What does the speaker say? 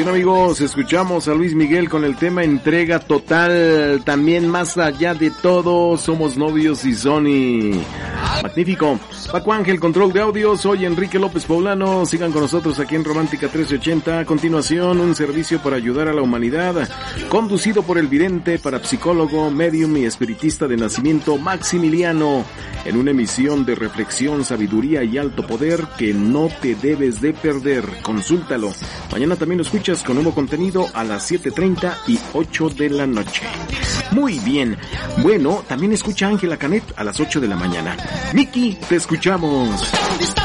Bien, amigos, escuchamos a Luis Miguel con el tema Entrega Total. También Más Allá de Todo, Somos Novios y Sony. Magnífico. Paco Ángel, control de audio. Soy Enrique López Poblano. Sigan con nosotros aquí en Romántica 1380. A continuación, un servicio para ayudar a la humanidad, conducido por el vidente, parapsicólogo, medium y espiritista de nacimiento Maximiliano, en una emisión de reflexión, sabiduría y alto poder que no te debes de perder. Consúltalo. Mañana también lo escuchas con nuevo contenido a las 7:30 y 8 de la noche. Muy bien. Bueno, también escucha a Ángela Canet a las 8 de la mañana. Miki, te escuchamos.